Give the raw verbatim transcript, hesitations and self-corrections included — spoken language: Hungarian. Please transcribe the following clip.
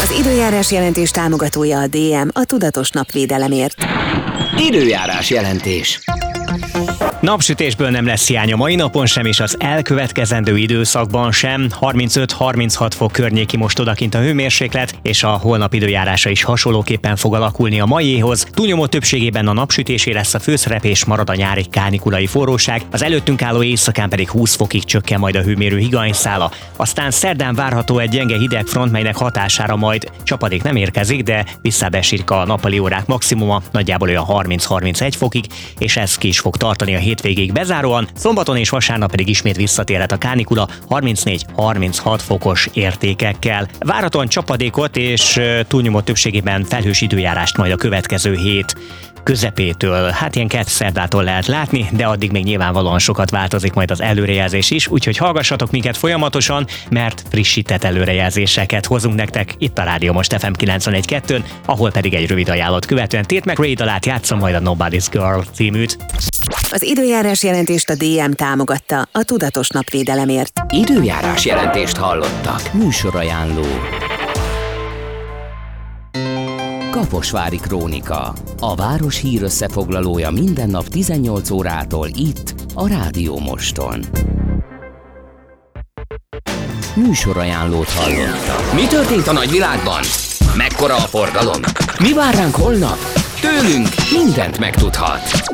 Az időjárás jelentés támogatója a dé em, a tudatos napvédelemért. Időjárás jelentés. Napsütésből nem lesz hiány a mai napon sem, és az elkövetkezendő időszakban sem. harmincöt-harminchat fok környéki most odakint a hőmérséklet, és a holnap időjárása is hasonlóképpen fog alakulni a maiéhoz. Túlnyomó többségében a napsütésé lesz a főszerep, és marad a nyári kánikulai forróság. Az előttünk álló éjszakán pedig húsz fokig csökken majd a hőmérő higanyszála. Aztán szerdán várható egy gyenge hidegfront, melynek hatására majd csapadék nem érkezik, de visszabesik a nappali órák maximuma, nagyjából olyan harminc-harmincegy fokig, és ez ki is fog tartani a hétvégéig bezáróan, szombaton és vasárnap pedig ismét visszatérhet a kánikula harmincnégy-harminchat fokos értékekkel. Várhatóan csapadékot és túlnyomó többségében felhős időjárást majd a következő hét közepétől, hát ilyen kedd szerdától lehet látni, de addig még nyilvánvalóan sokat változik majd az előrejelzés is, úgyhogy hallgassatok minket folyamatosan, mert frissített előrejelzéseket hozunk nektek itt a Rádió Most ef em kilencvenegy kettőn, ahol pedig egy rövid ajánlót követően Tate McRae dalát játszom, majd a Nobody's Girl címűt. Az időjárás jelentést a dé em támogatta, a tudatos napvédelemért. Időjárás jelentést hallottak. Műsorajánló. Kaposvári Krónika. A város hír összefoglalója minden nap tizennyolc órától itt, a Rádió Moston. Műsorajánlót hallottak. Mi történt a nagyvilágban? Mekkora a forgalom? Mi vár ránk holnap? Tőlünk mindent megtudhat.